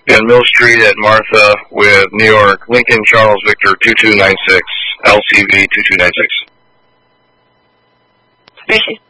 and Mill Street at Martha with New York, Lincoln Charles Victor 2296, LCV 2296. Species.